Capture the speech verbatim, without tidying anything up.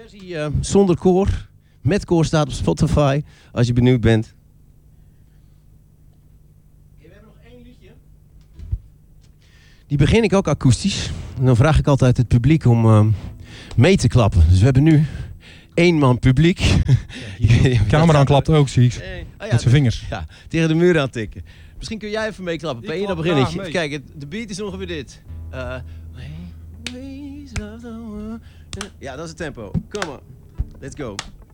versie uh, zonder koor. Met koor staat op Spotify, als je benieuwd bent. Okay, we hebben nog één liedje. Die begin ik ook akoestisch. En dan vraag ik altijd het publiek om uh, mee te klappen. Dus we hebben nu één man publiek. Ja, de camera klapt ook, zie ik. Hey. Oh ja, met zijn vingers. Ja, tegen de muur aan tikken. Misschien kun jij even meeklappen. Ben je dat beginnetje? Kijk, het, de beat is ongeveer dit. Uh, ja, dat is het tempo. Come on. Let's go.